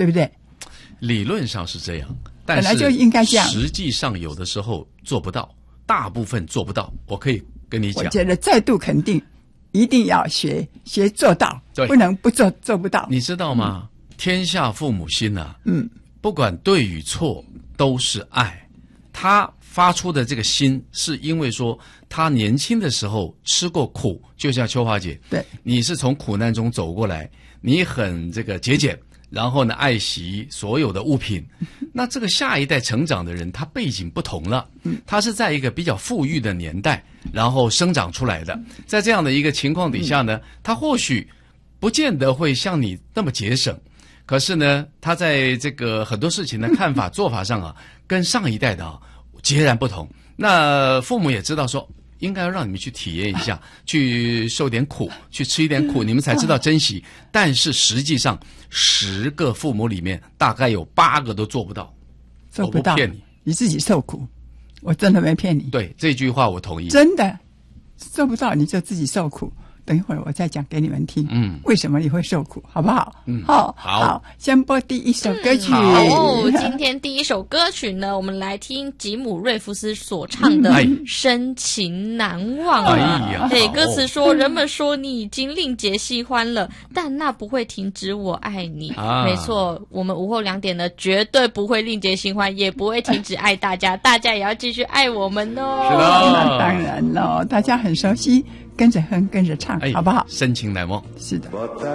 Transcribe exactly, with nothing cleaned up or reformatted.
对不对？ 理论上是这样，但本来就应该这样， 实际上有的时候做不到，大部分做不到。我可以跟你讲， 我觉得再度肯定，一定要学学做到， 对， 不能不做做不到。 你知道吗？嗯、天下父母心啊， 嗯， 不管对与错都是爱。他发出的这个心，是因为说他年轻的时候吃过苦，就像秋华姐， 对， 你是从苦难中走过来，你很这个节俭。然后呢，爱惜所有的物品。那这个下一代成长的人，他背景不同了，他是在一个比较富裕的年代，然后生长出来的。在这样的一个情况底下呢，他或许不见得会像你那么节省，可是呢，他在这个很多事情的看法、做法上啊，跟上一代的啊截然不同。那父母也知道说，应该要让你们去体验一下，去受点苦，去吃一点苦，你们才知道珍惜。但是实际上，十个父母里面大概有八个都做不到， 做不到， 我不骗你， 你自己受苦，我真的没骗你。 对，这句话我同意。 真的做不到，你就自己受苦。等一会儿我再讲给你们听，嗯，为什么你会受苦，好不好？ 嗯， 好， 好， 好，先播第一首歌曲。 嗯、好，今天第一首歌曲呢，我们来听吉姆瑞夫斯所唱的《深情难忘》。 哎呀， 对，歌词说：“人们说你已经另结新欢了，但那不会停止我爱你。啊”没错，我们午后两点呢，绝对不会另结新欢，也不会停止爱大家，大家也要继续爱我们哦。 是的， 那当然了，大家很熟悉。跟着哼，跟着唱， 哎、 好不好？ 深情难忘。 是的。